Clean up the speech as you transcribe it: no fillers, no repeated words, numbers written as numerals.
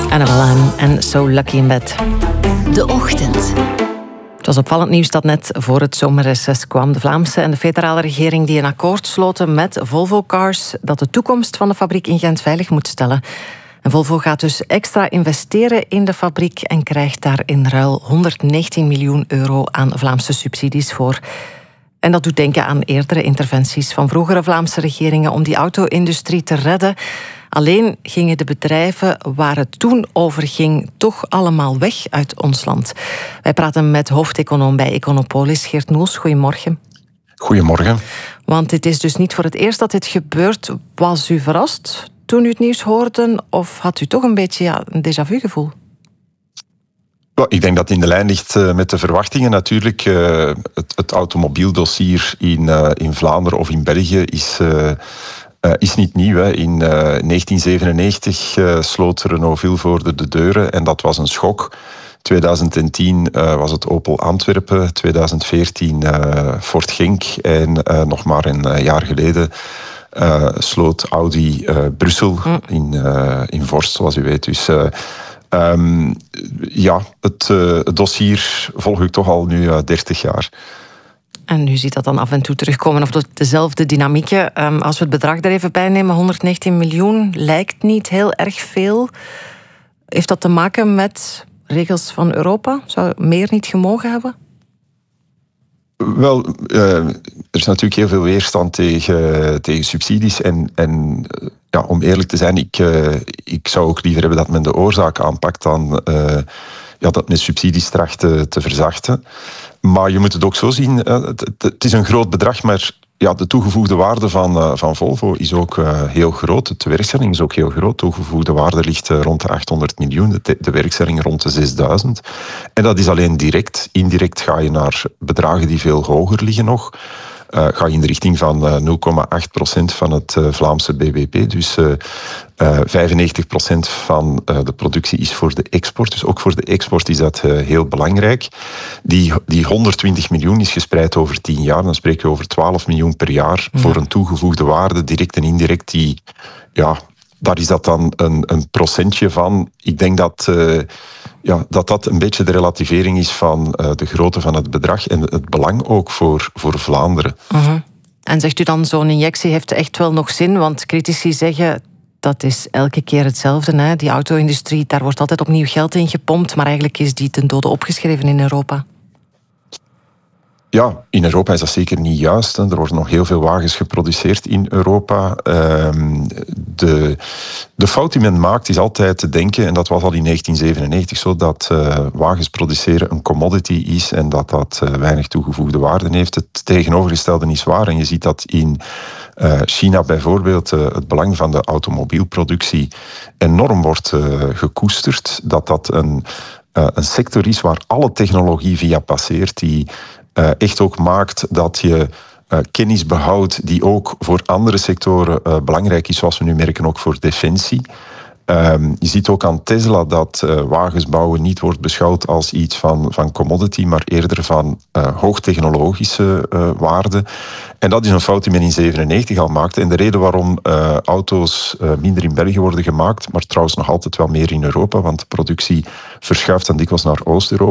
Annabel Laan en So Lucky in Bed. De Ochtend. Het was opvallend nieuws dat net voor het zomerreces kwam. De Vlaamse en de federale regering die een akkoord sloten met Volvo Cars dat de toekomst van de fabriek in Gent veilig moet stellen. En Volvo gaat dus extra investeren in de fabriek en krijgt daar in ruil 119 miljoen euro aan Vlaamse subsidies voor. En dat doet denken aan eerdere interventies van vroegere Vlaamse regeringen om die auto-industrie te redden. Alleen gingen de bedrijven waar het toen over ging toch allemaal weg uit ons land. Wij praten met hoofdeconoom bij Econopolis, Geert Noels. Goedemorgen. Goedemorgen. Want het is dus niet voor het eerst dat dit gebeurt. Was u verrast toen u het nieuws hoorde? Of had u toch een beetje een déjà vu gevoel? Ik denk dat het in de lijn ligt met de verwachtingen. Natuurlijk, het automobieldossier in Vlaanderen of in België is niet nieuw. Hè. In 1997 sloot Renault Vilvoorde de deuren en dat was een schok. 2010 was het Opel Antwerpen, 2014 Ford Genk en nog maar een jaar geleden sloot Audi Brussel in Vorst, zoals u weet. Dus het dossier volg ik toch al nu 30 jaar. En u ziet dat dan af en toe terugkomen, of dezelfde dynamieken. Als we het bedrag er even bij nemen, 119 miljoen, lijkt niet heel erg veel. Heeft dat te maken met regels van Europa? Zou meer niet gemogen hebben? Wel, er is natuurlijk heel veel weerstand tegen subsidies. En om eerlijk te zijn, ik zou ook liever hebben dat men de oorzaak aanpakt dan dat men subsidies tracht te verzachten. Maar je moet het ook zo zien, het is een groot bedrag, maar de toegevoegde waarde van Volvo is ook heel groot. De werkstelling is ook heel groot. De toegevoegde waarde ligt rond de 800 miljoen, de werkstelling rond de 6000. En dat is alleen direct. Indirect ga je naar bedragen die veel hoger liggen nog. Ga je in de richting van 0,8% van het Vlaamse bbp. Dus 95% van de productie is voor de export. Dus ook voor de export is dat heel belangrijk. Die 120 miljoen is gespreid over 10 jaar. Dan spreek je over 12 miljoen per jaar voor een toegevoegde waarde, direct en indirect. Daar is dat dan een procentje van. Ik denk dat een beetje de relativering is van de grootte van het bedrag en het belang ook voor Vlaanderen. Uh-huh. En zegt u dan, zo'n injectie heeft echt wel nog zin? Want critici zeggen, dat is elke keer hetzelfde. Hè? Die auto-industrie, daar wordt altijd opnieuw geld in gepompt, maar eigenlijk is die ten dode opgeschreven in Europa. Ja, in Europa is dat zeker niet juist. Er worden nog heel veel wagens geproduceerd in Europa. De fout die men maakt is altijd te denken, en dat was al in 1997 zo, dat wagens produceren een commodity is en dat weinig toegevoegde waarde heeft. Het tegenovergestelde is waar. En je ziet dat in China bijvoorbeeld het belang van de automobielproductie enorm wordt gekoesterd. Dat een sector is waar alle technologie via passeert, die echt ook maakt dat je kennis behoudt die ook voor andere sectoren belangrijk is, zoals we nu merken ook voor defensie. Je ziet ook aan Tesla dat wagens bouwen niet wordt beschouwd als iets van commodity, maar eerder van hoogtechnologische waarde. En dat is een fout die men in 1997 al maakte. En de reden waarom auto's minder in België worden gemaakt, maar trouwens nog altijd wel meer in Europa, want de productie verschuift dan dikwijls naar Oost-Europa.